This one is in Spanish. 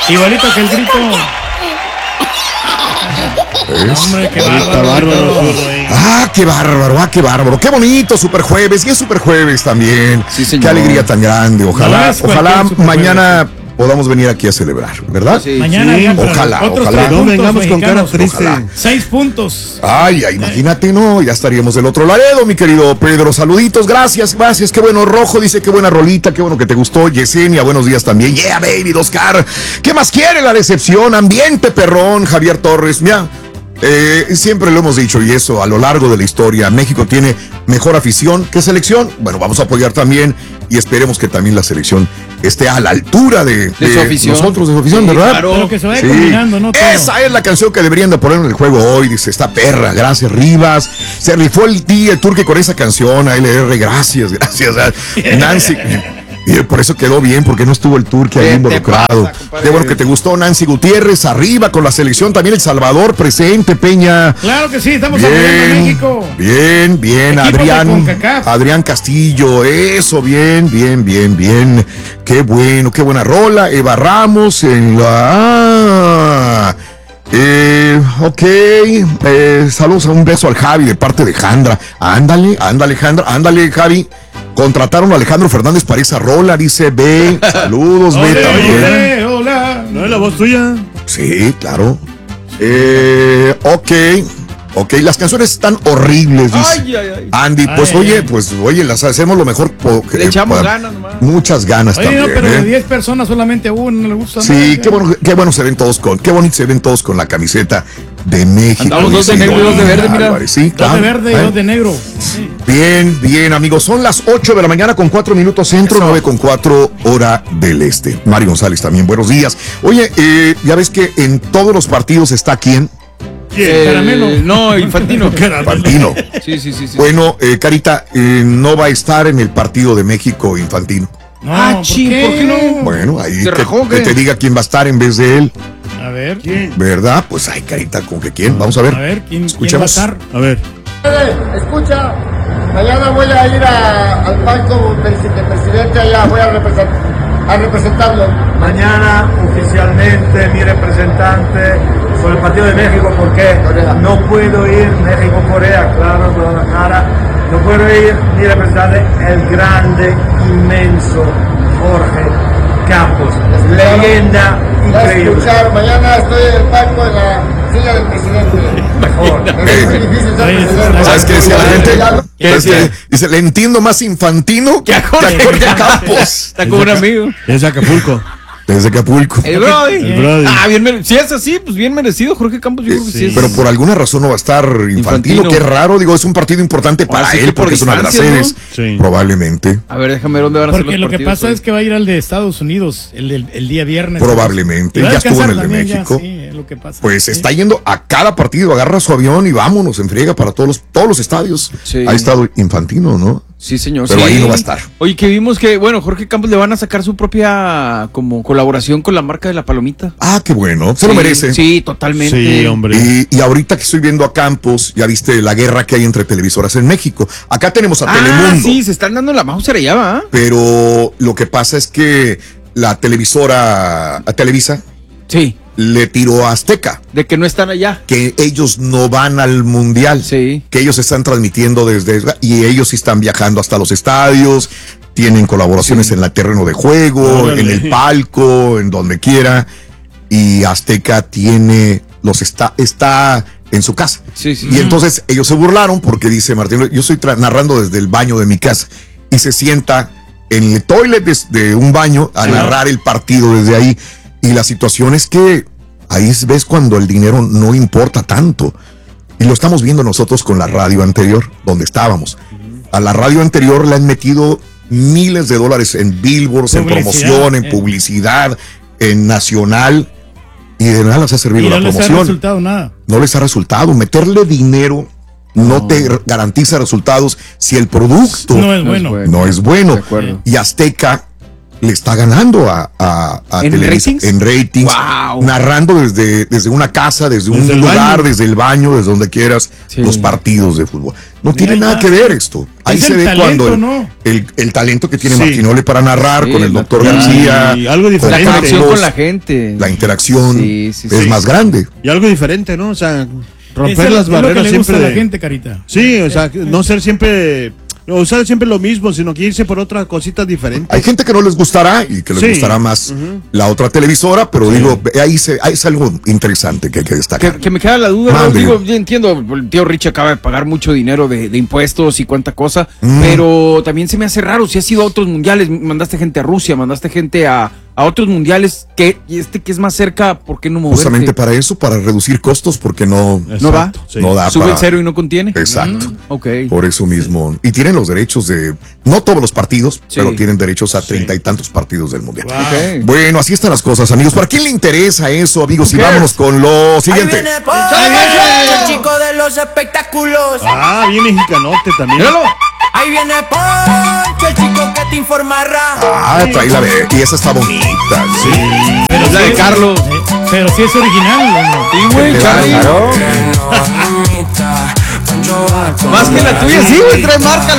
Igualito que el grito. Hombre, qué bárbaro. Qué bárbaro. Qué bonito, Super Jueves. Y es Super Jueves también. Sí, señor. Qué alegría tan grande. Ojalá mañana Jueves. podamos venir aquí a celebrar, ¿verdad? Sí. Mañana ya, ojalá. No vengamos con cara triste. Ojalá. 6 puntos. Ay, imagínate, no, ya estaríamos del otro Laredo, mi querido Pedro. Saluditos, gracias. Qué bueno. Rojo dice, qué buena rolita, qué bueno que te gustó. Yesenia, buenos días también. Yeah, baby, Oscar. ¿Qué más quiere la decepción? Ambiente perrón, Javier Torres. Mira, siempre lo hemos dicho y eso a lo largo de la historia. México tiene mejor afición que selección. Bueno, vamos a apoyar también y esperemos que también la selección esté a la altura de su afición. Nosotros, de su afición, Sí, ¿verdad? claro. Pero que se vaya combinando, ¿no? Todo. Esa es la canción que deberían de poner en el juego hoy. Dice, esta perra, gracias Rivas. Se rifó el Turque con esa canción, ALR, gracias. Nancy. Y por eso quedó bien, porque no estuvo el Turque ahí involucrado. Qué bueno que te gustó, Nancy Gutiérrez, arriba con la selección, también El Salvador presente, Peña. Claro que sí, estamos apoyando a México. Bien, Adrián Castillo, eso, bien. Qué bueno, qué buena rola. Eva Ramos en la... saludos, un beso al Javi de parte de Jandra. Ándale, Javi. Contrataron a Alejandro Fernández para esa rola, dice B. Saludos, B también. Hola. ¿No es la voz tuya? Sí, claro. Ok, las canciones están horribles, dice Andy. Oye, las hacemos lo mejor. Le echamos ganas nomás. Muchas ganas también. No, pero de 10 personas solamente uno no le gusta. Sí, qué bueno se ven todos qué bonito se ven todos con la camiseta de México. Andamos 2 de negro y 2 de verde, mira. Álvarez, sí, claro. 2 de verde y 2 de negro. Sí. Bien, amigos. Son las 8 de la mañana con 4 minutos centro, 9 con 4 hora del este. Mario González también, buenos días. Oye, ya ves que en todos los partidos está ¿quién? Caramelo. No, Infantino. Infantino. Sí. Bueno, Carita, no va a estar en el partido de México Infantino. No, ¿por qué no? Bueno, ahí que te diga quién va a estar en vez de él. A ver. ¿Quién? ¿Verdad? Pues ay, Carita, ¿con que quién? Vamos a ver. A ver, ¿quién va a Escuchemos. estar? A ver. Escucha, mañana voy a ir al palco del presidente allá, voy a representarlo. Mañana oficialmente mi representante por el partido de México, porque no puedo ir México-Corea, claro, Guadalajara, no puedo ir ni representar el grande, inmenso Jorge Campos, leyenda increíble. Escuchar, mañana estoy en el palco de la silla del presidente. Mejor. Es muy difícil ser presidente. ¿Sabes qué decía la gente? ¿Qué decía? Dice, le entiendo más Infantino que a Jorge Campos. Está con un amigo. Es Acapulco. Desde Acapulco. El Brody. Ah, bien merecido. Si es así, pues bien merecido. Jorge Campos, yo creo que sí es. Pero por alguna razón no va a estar Infantino. Qué raro, digo, es un partido importante para sí él, que por porque es una de las distancia, sedes. ¿no? Sí. Probablemente. A ver, déjame ver dónde van a ser los Porque lo que partidos pasa hoy. es que va a ir al de Estados Unidos el día viernes. Probablemente. Y va a Ya estuvo en el de descansar también, México. sí, es lo que pasa. Pues Sí. está yendo a cada partido, agarra su avión y vámonos, en friega para todos los estadios. Sí. Ha estado Infantino, ¿no? Sí, señor. Pero sí. ahí no va a estar. Oye, que vimos que, bueno, Jorge Campos le van a sacar su propia como colaboración con la marca de la palomita. Ah, qué bueno. Se lo merece. Sí, totalmente. Sí, hombre. Y ahorita que estoy viendo a Campos, ya viste la guerra que hay entre televisoras en México. Acá tenemos a Telemundo. Sí, se están dando la Mauser allá, ¿va? Pero lo que pasa es que la televisora, a Televisa, Sí. le tiró a Azteca, De que no están allá. que ellos no van al mundial, Sí. que ellos están transmitiendo y ellos sí están viajando hasta los estadios, tienen colaboraciones en el terreno de juego, Órale. en el palco, en donde quiera, y Azteca está en su casa. Sí. Y entonces ellos se burlaron porque dice Martín, yo estoy narrando desde el baño de mi casa, y se sienta en el toilet de un baño a narrar el partido desde ahí. Y la situación es que ahí ves cuando el dinero no importa tanto. Y lo estamos viendo nosotros con la radio anterior, donde estábamos. A la radio anterior le han metido miles de dólares en billboards, en promoción, en publicidad, en nacional. Y de nada les ha servido Y la no les ha promoción. resultado nada. No les ha resultado. Meterle dinero no te garantiza resultados si el producto No es bueno. no es bueno. De acuerdo. Y Azteca le está ganando a ¿En Televisa ratings? en ratings, Wow. narrando desde una casa, desde un el lugar, baño. desde el baño, desde donde quieras, Sí. los partidos de fútbol. No Mira, tiene ahí nada está. que ver esto. Ahí Es se el ve talento, cuando ¿no? el talento que tiene Sí. Martinoli para narrar Sí, con el doctor natural. García, Y algo con La diferente. conexión Carlos, con la gente. la interacción Sí, sí, es sí. más grande. Y algo diferente, ¿no? O sea, romper Es las lo que barreras le gusta siempre. a la gente, Carita. Sí, o sea, no ser siempre. No usar siempre lo mismo, sino que irse por otras cositas diferentes. Hay gente que no les gustará y que les Sí. gustará más la otra televisora, pero digo, ahí es algo interesante que hay que destacar. Que me queda la duda, Mande. Digo, yo entiendo, el tío Rich acaba de pagar mucho dinero de impuestos y cuánta cosa, pero también se me hace raro, si has ido a otros mundiales, mandaste gente a Rusia, mandaste gente a otros mundiales, y que es más cerca, ¿por qué no moverte? Justamente para eso, para reducir costos, porque no ¿No va? Sí. no da ¿Sube para... el cero y no contiene? Exacto. Ok. Por eso mismo. Y tienen los derechos de, no todos los partidos, Sí. pero tienen derechos a 30 y tantos partidos del Mundial. Ok. Bueno, así están las cosas, amigos. ¿Para quién le interesa eso, amigos? Y cares? vámonos con lo Ahí siguiente. viene Poncho, el chico de los espectáculos. Ah, bien mexicanote también. Míralo. Ahí viene Poncho, el chico que te informará. Ah, trae la de... Y esa está bonita. Sí. Es la de Carlos. Pero sí es original. ¿no? Sí, güey, Charlie. Mamita, Poncho va a Más que la tuya, sí, güey, trae marca.